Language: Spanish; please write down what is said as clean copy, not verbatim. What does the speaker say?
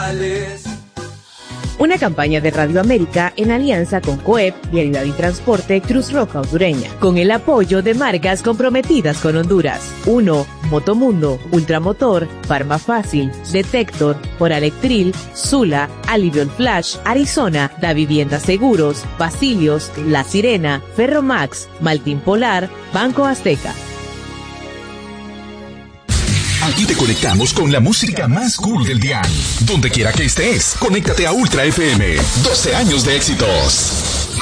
Una campaña de Radio América en alianza con COEP, Vialidad y Transporte Cruz Roja Hondureña, con el apoyo de marcas comprometidas con Honduras. 1. Motomundo, Ultramotor, Farma Fácil, Detector, Oralectril, Sula, Alivion Flash, Arizona, Da Vivienda Seguros, Basilios, La Sirena, Ferromax, Maltín Polar, Banco Azteca. Aquí te conectamos con la música más cool del dial. Donde quiera que estés, conéctate a Ultra FM. 12 años de éxitos.